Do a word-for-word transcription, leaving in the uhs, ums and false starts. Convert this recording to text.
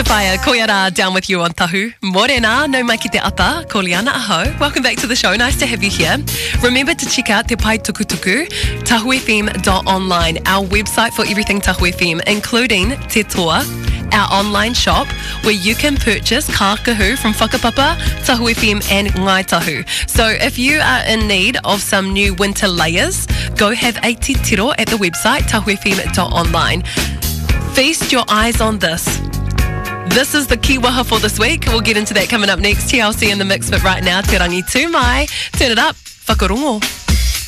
Fire, koiara, down with you on Tahu. Morena, no mai ki te ata, ko Liana aho. Welcome back to the show, nice to have you here. Remember to check out Te Pai Tukutuku, tahu f m dot online, our website for everything Tahu F M, including Te Toa, our online shop where you can purchase kākahu from Whakapapa, Tahu F M and Ngai Tahu. So if you are in need of some new winter layers, go have a te tiro at the website tahu f m dot online. Feast your eyes on this. This is the kiwaha for this week. We'll get into that coming up next. T L C in the mix, but right now, te rangi tū mai. Turn it up. Whakarongo.